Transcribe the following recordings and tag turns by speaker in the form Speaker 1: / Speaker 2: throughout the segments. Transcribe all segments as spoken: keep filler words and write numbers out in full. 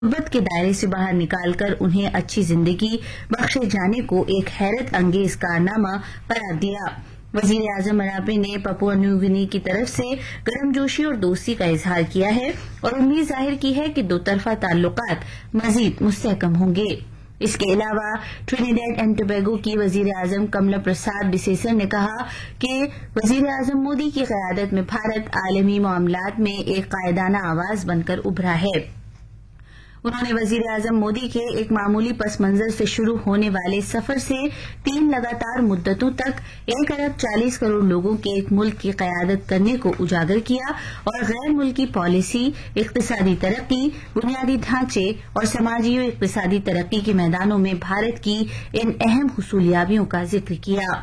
Speaker 1: غربت کے دائرے سے باہر نکال کر انہیں اچھی زندگی بخشے جانے کو ایک حیرت انگیز کارنامہ قرار دیا۔ وزیر اعظم مراپے نے پپوا نیو گنی کی طرف سے گرم جوشی اور دوستی کا اظہار کیا ہے اور امید ظاہر کی ہے کہ دو طرفہ تعلقات مزید مستحکم ہوں گے۔ اس کے علاوہ ٹرینیڈاڈ اینڈ ٹوبیگو کی وزیر اعظم کملا پرساد بسیسر نے کہا کہ وزیر اعظم مودی کی قیادت میں بھارت عالمی معاملات میں ایک قائدانہ آواز بن کر ابھرا ہے۔ انہوں نے وزیر اعظم مودی کے ایک معمولی پس منظر سے شروع ہونے والے سفر سے تین لگاتار مدتوں تک ایک ارب چالیس کروڑ لوگوں کے ایک ملک کی قیادت کرنے کو اجاگر کیا اور غیر ملکی پالیسی، اقتصادی ترقی، بنیادی ڈھانچے اور سماجی و اقتصادی ترقی کے میدانوں میں بھارت کی ان اہم حصولیابیوں کا ذکر کیا۔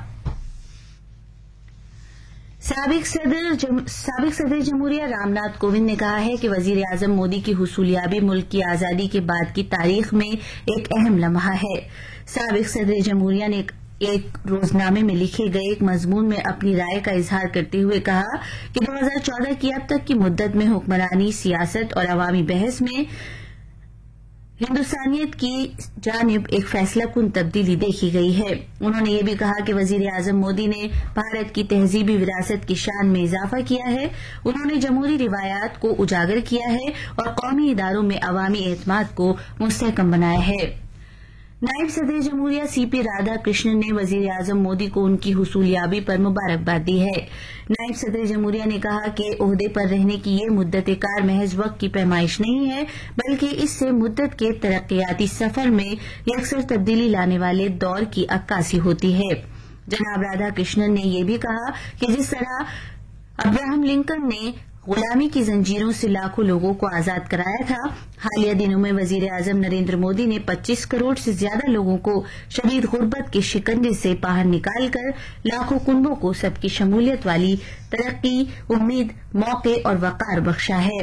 Speaker 1: سابق صدر جم... سابق صدر جمہوریہ رام ناتھ کووند نے کہا ہے کہ وزیر اعظم مودی کی حصولیابی ملک کی آزادی کے بعد کی تاریخ میں ایک اہم لمحہ ہے۔ سابق صدر جمہوریہ نے ایک روزنامے میں لکھے گئے ایک مضمون میں اپنی رائے کا اظہار کرتے ہوئے کہا کہ دو ہزار چودہ کی اب تک کی مدت میں حکمرانی، سیاست اور عوامی بحث میں ہندوستانیت کی جانب ایک فیصلہ کن تبدیلی دیکھی گئی ہے۔ انہوں نے یہ بھی کہا کہ وزیر اعظم مودی نے بھارت کی تہذیبی وراثت کی شان میں اضافہ کیا ہے، انہوں نے جمہوری روایات کو اجاگر کیا ہے اور قومی اداروں میں عوامی اعتماد کو مستحکم بنایا ہے۔ نائب صدر جمہوریہ سی پی رادھا کرشنن نے وزیر اعظم مودی کو ان کی حصولیابی پر مبارکباد دی ہے۔ نائب صدر جمہوریہ نے کہا کہ عہدے پر رہنے کی یہ مدت کار محض وقت کی پیمائش نہیں ہے، بلکہ اس سے مدت کے ترقیاتی سفر میں یکسر تبدیلی لانے والے دور کی عکاسی ہوتی ہے۔ جناب رادھا کرشنن نے یہ بھی کہا کہ جس طرح ابراہم لنکن نے غلامی کی زنجیروں سے لاکھوں لوگوں کو آزاد کرایا تھا، حالیہ دنوں میں وزیر اعظم نریندر مودی نے پچیس کروڑ سے زیادہ لوگوں کو شدید غربت کے شکنجے سے باہر نکال کر لاکھوں کنبوں کو سب کی شمولیت والی ترقی، امید، موقع اور وقار بخشا ہے۔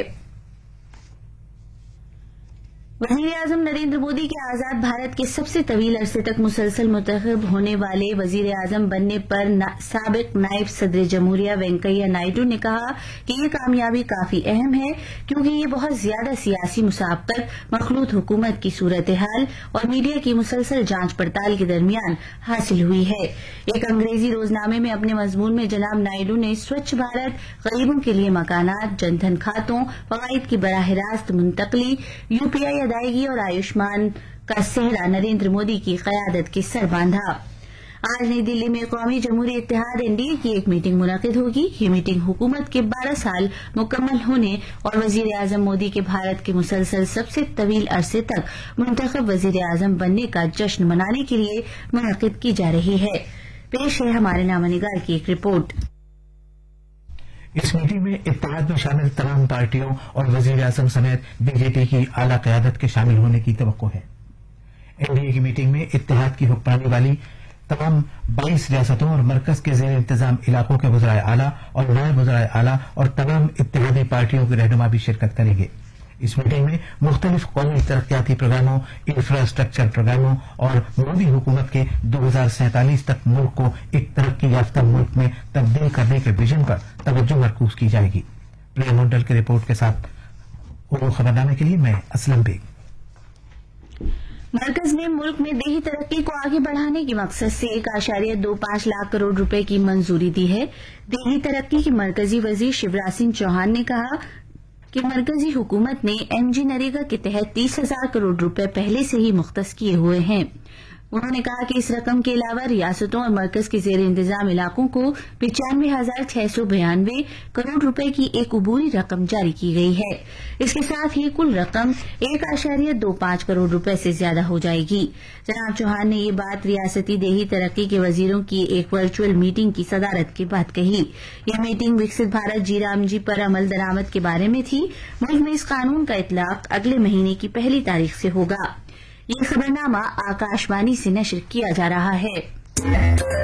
Speaker 1: وزیر اعظم نریندر مودی کے آزاد بھارت کے سب سے طویل عرصے تک مسلسل منتخب ہونے والے وزیر اعظم بننے پر سابق نائب صدر جمہوریہ وینکیا نائیڈو نے کہا کہ یہ کامیابی کافی اہم ہے کیونکہ یہ بہت زیادہ سیاسی مسابقت، مخلوط حکومت کی صورتحال اور میڈیا کی مسلسل جانچ پڑتال کے درمیان حاصل ہوئی ہے۔ ایک انگریزی روزنامے میں اپنے مضمون میں جناب نائیڈو نے سوچھ بھارت، غریبوں کے لیے مکانات، جن دھن کھاتوں، فوائد کی براہ راست منتقلی، یو پی آئی ادائیگی اور آیوشمان کا صحرا نریندر مودی کی قیادت کے سر باندھا۔ آج نئی دلی میں قومی جمہوری اتحاد این ڈی اے کی ایک میٹنگ منعقد ہوگی۔ یہ میٹنگ حکومت کے بارہ سال مکمل ہونے اور وزیر اعظم مودی کے بھارت کے مسلسل سب سے طویل عرصے تک منتخب وزیر اعظم بننے کا جشن منانے کے لیے منعقد کی جا رہی ہے۔ پیش ہے ہمارے نامہ نگار کی ایک رپورٹ۔
Speaker 2: اس میٹنگ میں اتحاد میں شامل تمام پارٹیوں اور وزیر اعظم سمیت بی جے پی کی اعلیٰ قیادت کے شامل ہونے کی توقع ہے۔ این ڈی اے کی میٹنگ میں اتحاد کی حکمرانی والی تمام بائیس ریاستوں اور مرکز کے زیر انتظام علاقوں کے وزرائے اعلیٰ اور نائب وزرائے اعلیٰ اور تمام اتحادی پارٹیوں کے رہنما بھی شرکت کریں گے۔ اس میٹنگ میں مختلف قومی ترقیاتی پروگراموں، انفراسٹرکچر پروگراموں اور مودی حکومت کے دو ہزار سینتالیس تک ملک کو ایک ترقی یافتہ ملک میں تبدیل کرنے کے ویژن پر توجہ مرکوز کی جائے گی۔ پریا منڈل کی رپورٹ کے ساتھ اردو خبرنامے کے لیے میں اسلم بیگ۔
Speaker 1: مرکز نے ملک میں دیہی ترقی کو آگے بڑھانے کے مقصد سے ایک اشاریہ دو پانچ لاکھ کروڑ روپے کی منظوری دی ہے۔ دیہی ترقی کے مرکزی وزیر شیوراج سنگھ چوہان نے کہا کہ مرکزی حکومت نے این جی نریگا کے تحت تیس ہزار کروڑ روپے پہلے سے ہی مختص کیے ہوئے ہیں۔ انہوں نے کہا کہ اس رقم کے علاوہ ریاستوں اور مرکز کے زیر انتظام علاقوں کو پچانوے ہزار چھ سو بیانوے کروڑ روپے کی ایک عبوری رقم جاری کی گئی ہے۔ اس کے ساتھ ہی کل رقم ایک اشاریہ دو پانچ کروڑ روپے سے زیادہ ہو جائے گی۔ جناب چوہان نے یہ بات ریاستی دیہی ترقی کے وزیروں کی ایک ورچوئل میٹنگ کی صدارت کے بعد کہی۔ یہ میٹنگ وکست بھارت جی رام جی پر عمل درآمد کے بارے میں تھی۔ ملک میں اس قانون کا اطلاق اگلے مہینے کی پہلی تاریخ سے ہوگا۔ یہ خبرنامہ آکاش وانی سے نشر کیا جا رہا ہے۔